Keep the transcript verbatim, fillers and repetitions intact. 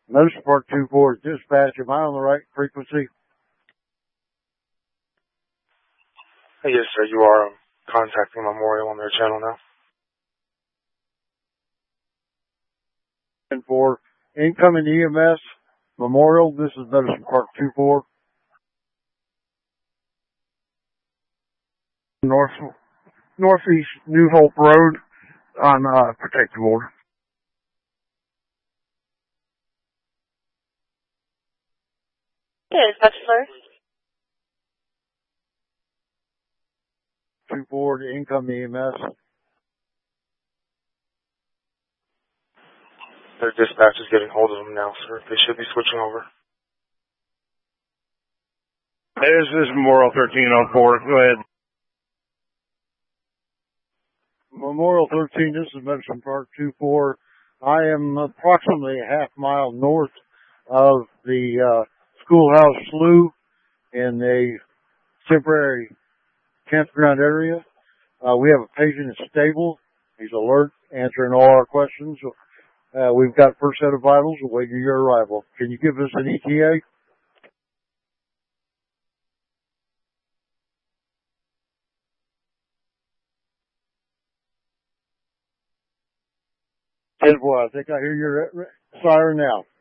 Medicine Park two four, dispatch. Am I on the right frequency? Yes, sir. You are um, contacting Memorial on their channel now. And for incoming E M S, Memorial, this is Medicine Park two four. North, northeast New Hope Road on uh, protective order. Yes, Bachelor. two four to income E M S. Their dispatch is getting hold of them now, sir. They should be switching over. This is Memorial thirteen oh four. Go ahead. Memorial thirteen, this is Medicine Park two four. I am approximately a half mile north of the uh, schoolhouse slough in a temporary campground area. Uh, we have a patient that's stable. He's alert, answering all our questions. Uh, we've got first set of vitals awaiting your arrival. Can you give us an E T A? ten four, I think I hear your siren now.